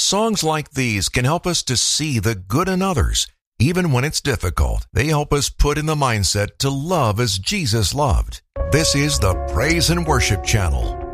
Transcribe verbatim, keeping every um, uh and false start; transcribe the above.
Songs like these can help us to see the good in others. Even when it's difficult, they help us put in the mindset to love as Jesus loved. This is the Praise and Worship Channel.